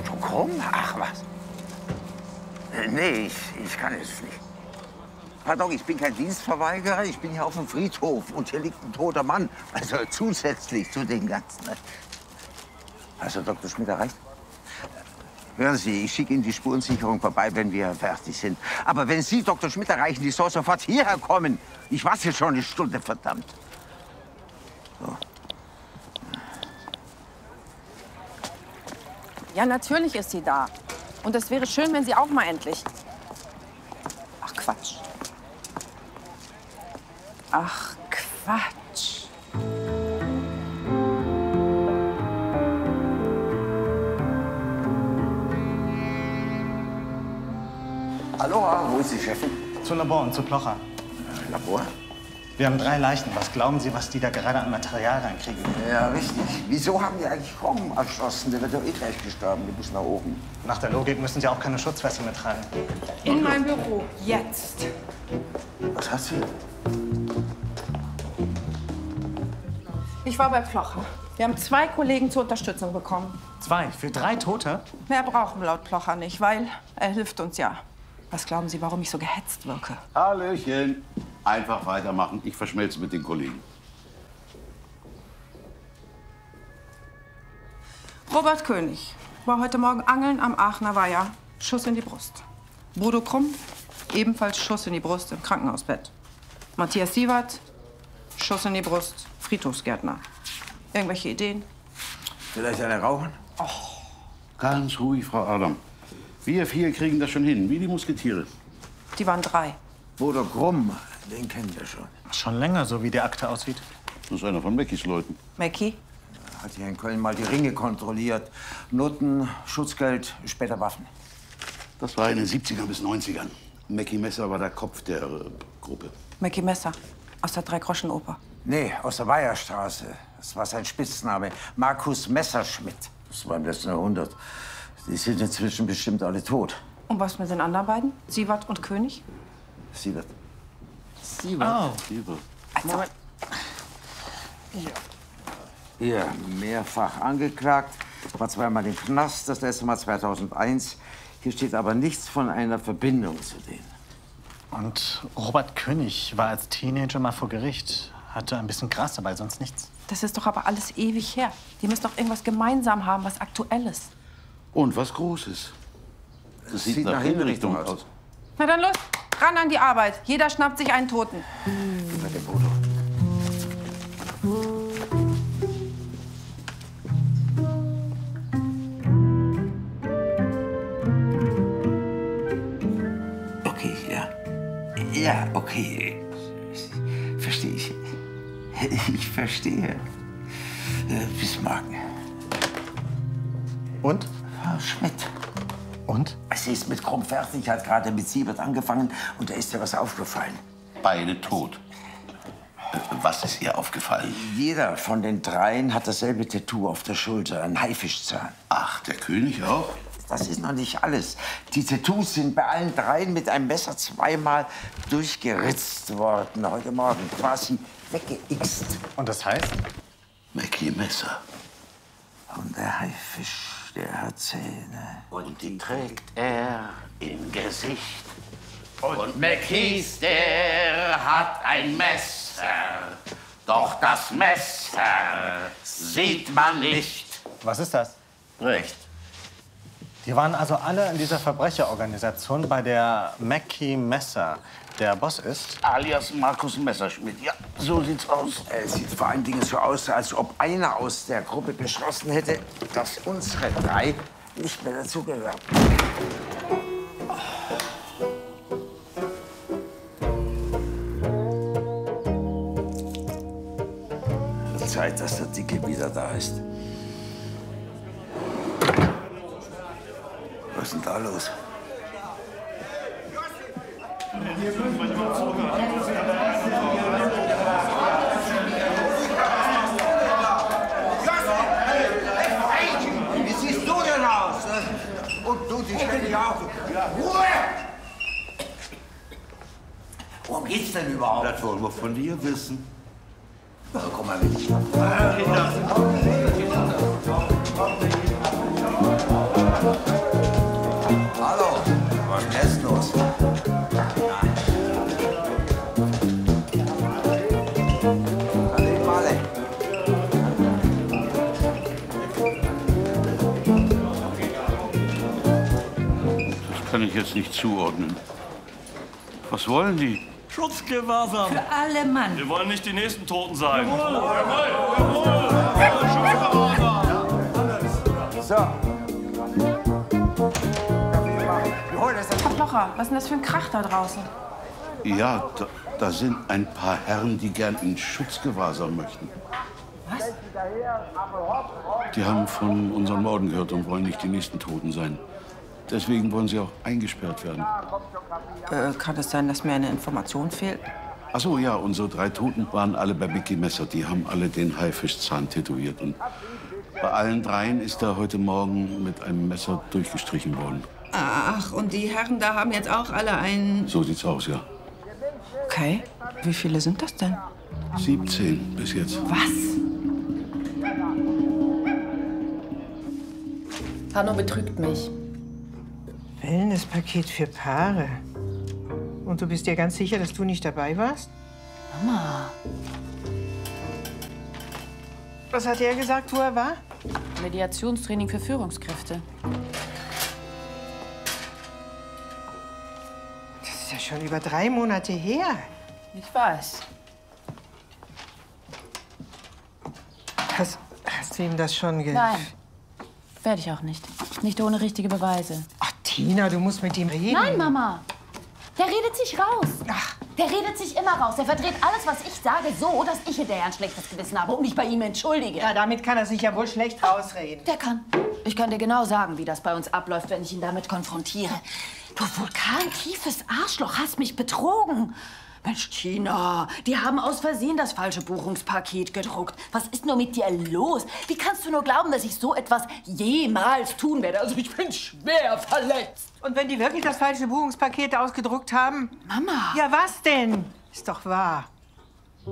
Protokoll? Ach, was? Nee, ich kann es nicht. Pardon, ich bin kein Dienstverweigerer, ich bin hier auf dem Friedhof und hier liegt ein toter Mann. Also zusätzlich zu den ganzen. Also, Dr. Schmidt erreicht? Hören Sie, ich schicke Ihnen die Spurensicherung vorbei, wenn wir fertig sind. Aber wenn Sie Dr. Schmidt erreichen, die soll sofort hierher kommen. Ich warte schon eine Stunde, verdammt. So. Ja, natürlich ist sie da. Und es wäre schön, wenn sie auch mal endlich... Ach, Quatsch. Ach, Quatsch. Aloha, wo ist die Chefin? Zu Labor und zu Plocher. Labor? Wir haben 3 Leichen. Was glauben Sie, was die da gerade an Material reinkriegen? Ja, richtig. Wieso haben die eigentlich Kong erschossen? Der wird doch eh gleich gestorben. Die muss nach oben. Nach der Logik müssen Sie auch keine Schutzweste mittragen. In mein Büro. Jetzt. Was hast du? Ich war bei Plocher. Wir haben 2 Kollegen zur Unterstützung bekommen. 2 für 3 Tote? Mehr brauchen wir laut Plocher nicht, weil er hilft uns ja. Was glauben Sie, warum ich so gehetzt wirke? Hallöchen. Einfach weitermachen. Ich verschmelze mit den Kollegen. Robert König war heute Morgen angeln am Aachener Weiher. Schuss in die Brust. Bodo Krumm, ebenfalls Schuss in die Brust im Krankenhausbett. Matthias Sievert, Schuss in die Brust, Friedhofsgärtner. Irgendwelche Ideen? Vielleicht eine rauchen? Ganz ruhig, Frau Adam. Wir 4 kriegen das schon hin, wie die Musketiere. Die waren 3. Bodo Krumm, den kennen wir schon. Schon länger, so wie die Akte aussieht. Das ist einer von Meckis Leuten. Mackie? Hat hier in Köln mal die Ringe kontrolliert. Noten, Schutzgeld, später Waffen. Das war in den 70er bis 90ern. Mackie Messer war der Kopf der Gruppe. Mackie Messer aus der Drei-Groschen-Oper. Nee, aus der Weiherstraße. Das war sein Spitzname. Markus Messerschmidt. Das war im letzten Jahrhundert. Die sind inzwischen bestimmt alle tot. Und was mit den anderen beiden? Sievert und König? Sievert. Oh. Liebe. Moment. Hier, mehrfach angeklagt. War 2-mal im Knast, das letzte Mal 2001. Hier steht aber nichts von einer Verbindung zu denen. Und Robert König war als Teenager mal vor Gericht. Hatte ein bisschen Gras dabei, sonst nichts. Das ist doch aber alles ewig her. Die müssen doch irgendwas gemeinsam haben, was aktuell ist. Und was Großes. Das sieht nach Hinrichtung aus. Na dann los, ran an die Arbeit. Jeder schnappt sich einen Toten. Über den Bodo. Okay, ja. Ja, okay. Verstehe ich. Ich verstehe. Bismarck. Und? Frau Schmidt. Und? Sie ist mit Krumm fertig, hat gerade mit Siebert angefangen und da ist ihr was aufgefallen. Beide tot. Was ist ihr aufgefallen? Jeder von den 3 hat dasselbe Tattoo auf der Schulter, ein Haifischzahn. Ach, der König auch? Das ist noch nicht alles. Die Tattoos sind bei allen 3 mit einem Messer 2-mal durchgeritzt worden. Heute Morgen quasi weggeixt. Und das heißt? Mackie Messer. Und der Haifisch, der hat Zähne. Und die trägt er im Gesicht. Und Mackies, der hat ein Messer. Doch das Messer sieht man nicht. Was ist das? Recht. Die waren also alle in dieser Verbrecherorganisation, bei der Mackie Messer der Boss ist. Alias Markus Messerschmidt. Ja, so sieht's aus. Es sieht vor allen Dingen so aus, als ob einer aus der Gruppe beschlossen hätte, dass unsere 3 nicht mehr dazugehören. Wird Zeit, dass der Dicke wieder da ist. Was ist denn da los? Wie siehst du denn aus? Und du, die stelle ich auch. Ruhe! Worum geht's denn überhaupt? Das wollen wir von dir wissen. Na, komm mal mit. kann ich jetzt nicht zuordnen. Was wollen die? Schutzgewahrsam. Für alle Mann. Wir wollen nicht die nächsten Toten sein. So. Herr Blocher, was ist denn das für ein Krach da draußen? Ja, da sind ein paar Herren, die gern in Schutzgewahrsam möchten. Was? Die haben von unseren Morden gehört und wollen nicht die nächsten Toten sein. Deswegen wollen sie auch eingesperrt werden. Kann es sein, dass mir eine Information fehlt? Ach so, ja, unsere 3 Toten waren alle bei Mickey Messer. Die haben alle den Haifischzahn tätowiert. Und bei allen 3 ist er heute Morgen mit einem Messer durchgestrichen worden. Ach, und die Herren da haben jetzt auch alle einen... So sieht's aus, ja. Okay. Wie viele sind das denn? 17 bis jetzt. Was? Hanno betrügt mich. Wellnesspaket für Paare. Und du bist dir ganz sicher, dass du nicht dabei warst? Mama. Was hat er gesagt, wo er war? Mediationstraining für Führungskräfte. Das ist ja schon über 3 Monate her. Ich weiß. Hast du ihm das schon Nein. Werde ich auch nicht. Nicht ohne richtige Beweise. Ach, Tina, du musst mit ihm reden. Nein, Mama. Der redet sich raus. Ach. Der redet sich immer raus. Der verdreht alles, was ich sage, so, dass ich hinterher ein schlechtes Gewissen habe und mich bei ihm entschuldige. Ja, damit kann er sich ja wohl schlecht rausreden. Der kann. Ich kann dir genau sagen, wie das bei uns abläuft, wenn ich ihn damit konfrontiere. Du vulkantiefes Arschloch, hast mich betrogen. Mensch, Tina, die haben aus Versehen das falsche Buchungspaket gedruckt. Was ist nur mit dir los? Wie kannst du nur glauben, dass ich so etwas jemals tun werde? Also ich bin schwer verletzt. Und wenn die wirklich das falsche Buchungspaket ausgedruckt haben? Mama. Ja, was denn? Ist doch wahr.